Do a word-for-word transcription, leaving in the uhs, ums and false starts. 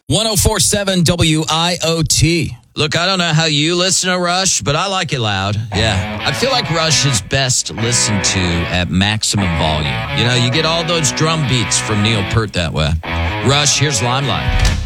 one oh four point seven W I O T. Look, I don't know how you listen to Rush, but I like it loud. Yeah. I feel like Rush is best listened to at maximum volume. You know, you get all those drum beats from Neil Peart that way. Rush, here's Limelight.